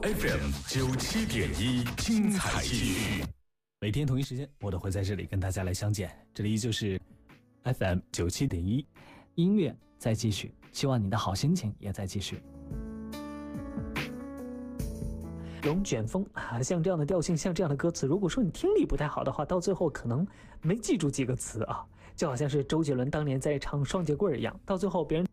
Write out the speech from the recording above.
FM 97.1，精彩继续。 每天同一时间，我都会在这里跟大家来相见。这里依旧是 FM 97.1， 音乐在继续，希望你的好心情也在继续。龙卷风啊，像这样的调性，像这样的歌词，如果说你听力不太好的话，到最后可能没记住几个词啊，就好像是周杰伦当年在唱《双截棍》一样，到最后别人